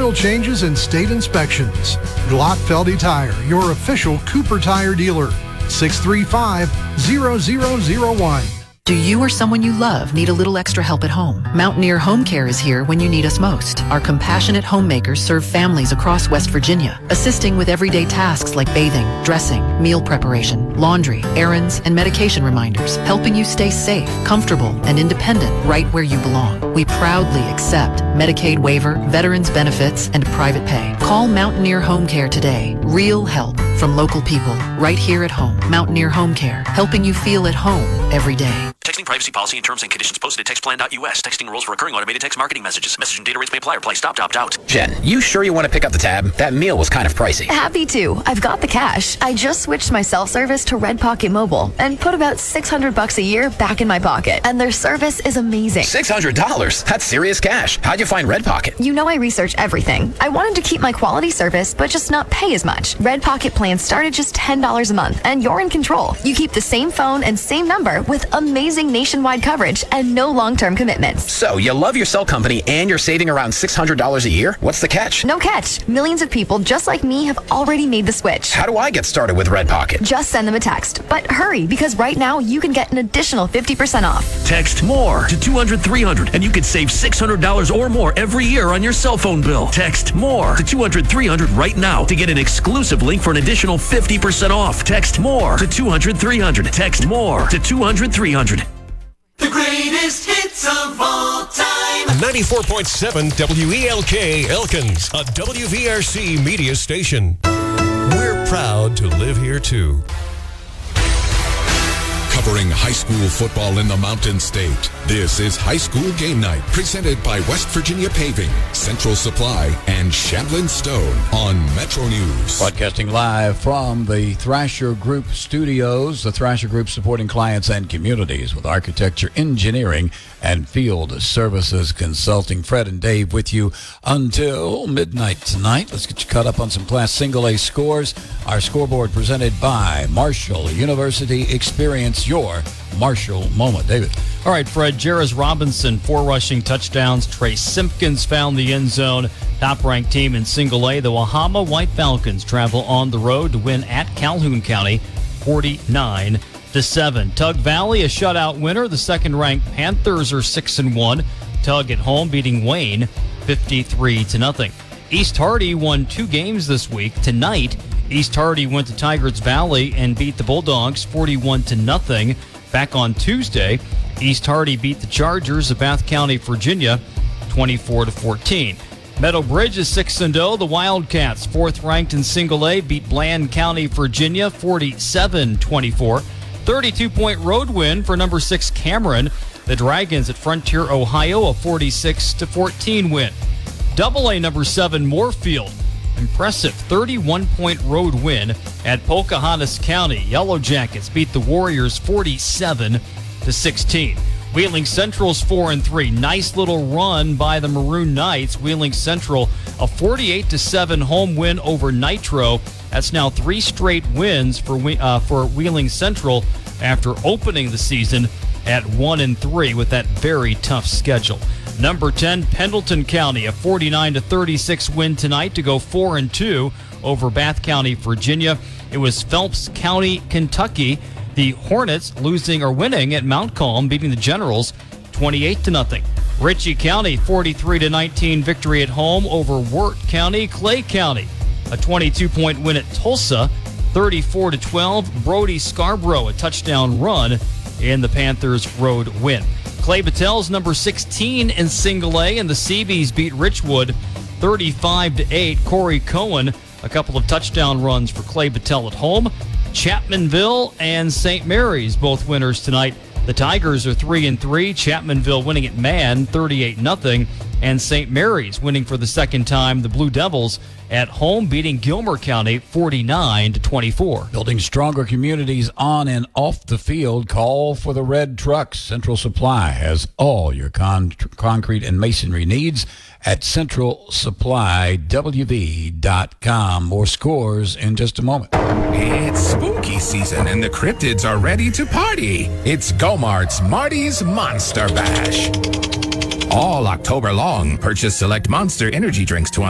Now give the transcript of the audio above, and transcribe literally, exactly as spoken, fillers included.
oil changes, and state inspections. Glotfeldy Tire, your official Cooper Tire dealer. six three five, zero zero zero one. Do you or someone you love need a little extra help at home? Mountaineer Home Care is here when you need us most. Our compassionate homemakers serve families across West Virginia, assisting with everyday tasks like bathing, dressing, meal preparation, laundry, errands, and medication reminders, helping you stay safe, comfortable, and independent right where you belong. We proudly accept Medicaid waiver, veterans benefits, and private pay. Call Mountaineer Home Care today. Real help from local people right here at home. Mountaineer Home Care, helping you feel at home every day. Texting privacy policy and terms and conditions posted at textplan dot U S. Texting rules for recurring automated text marketing messages. Message and data rates may apply or apply. Stop to opt out. Jen, you sure you want to pick up the tab? That meal was kind of pricey. Happy to. I've got the cash. I just switched my self-service to Red Pocket Mobile and put about six hundred bucks a year back in my pocket. And their service is amazing. six hundred dollars? That's serious cash. How'd you find Red Pocket? You know I research everything. I wanted to keep my quality service, but just not pay as much. Red Pocket plans start at just ten dollars a month, and you're in control. You keep the same phone and same number with amazing nationwide coverage and no long-term commitments. So you love your cell company and you're saving around six hundred dollars a year? What's the catch? No catch. Millions of people just like me have already made the switch. How do I get started with Red Pocket? Just send them a text. But hurry, because right now you can get an additional fifty percent off. Text MORE to two hundred three hundred and you can save six hundred dollars or more every year on your cell phone bill. Text MORE to two hundred three hundred right now to get an exclusive link for an additional fifty percent off. Text MORE to two hundred three hundred. Text MORE to two hundred three hundred. The greatest hits of all time. ninety-four point seven W E L K Elkins, a W V R C media station. We're proud to live here too. Covering high school football in the Mountain State. This is High School Game Night, presented by West Virginia Paving, Central Supply, and Shamblin Stone on Metro News. Broadcasting live from the Thrasher Group studios. The Thrasher Group supporting clients and communities with architecture, engineering, and field services consulting. Fred and Dave with you until midnight tonight. Let's get you caught up on some Class Single A scores. Our scoreboard presented by Marshall University. Experience your Marshall moment. David. All right, Fred. Jarris Robinson, four rushing touchdowns. Trey Simpkins found the end zone. Top-ranked team in Single A. The Wahama White Falcons travel on the road to win at Calhoun County, forty-nine to seven. Tug Valley, a shutout winner. The second-ranked Panthers are six and one. Tug at home beating Wayne, fifty-three to nothing. East Hardy won two games this week. Tonight, East Hardy went to Tigers Valley and beat the Bulldogs forty-one to nothing. Back on Tuesday, East Hardy beat the Chargers of Bath County, Virginia, twenty-four to fourteen. Meadow Bridge is six and oh. The Wildcats, fourth ranked in Single A, beat Bland County, Virginia, forty-seven twenty-four. thirty-two point road win for number six Cameron. The Dragons at Frontier, Ohio, a forty-six to fourteen win. Double A number seven Moorfield, impressive thirty-one point road win at Pocahontas County. Yellow Jackets beat the Warriors forty-seven to sixteen. Wheeling Central's four and three. Nice little run by the Maroon Knights. Wheeling Central, a forty-eight to seven home win over Nitro. That's now three straight wins for uh, for Wheeling Central after opening the season at one and three with that very tough schedule. Number ten, Pendleton County, a forty-nine to thirty-six win tonight to go four and two over Bath County, Virginia. It was Phelps County, Kentucky. The Hornets losing or winning at Mount Calm, beating the Generals twenty-eight to nothing. Ritchie County, forty-three to nineteen victory at home over Wirt County. Clay County, a twenty-two point win at Tulsa, thirty-four to twelve. Brody Scarborough, a touchdown run in the Panthers' road win. Clay Battelle's number sixteen in Single A, and the Seabees beat Richwood thirty-five to eight. Corey Cohen, a couple of touchdown runs for Clay Battelle at home. Chapmanville and Saint Mary's, both winners tonight. The Tigers are three and three. Chapmanville winning at Man, thirty-eight nothing, and Saint Mary's winning for the second time. The Blue Devils at home beating Gilmer County forty-nine to twenty-four. Building stronger communities on and off the field. Call for the red trucks. Central Supply has all your con- concrete and masonry needs at central supply w v dot com. More scores in just a moment. It's spooky season and the cryptids are ready to party. It's Go-Mart's Marty's Monster Bash. All October long, purchase select Monster energy drinks to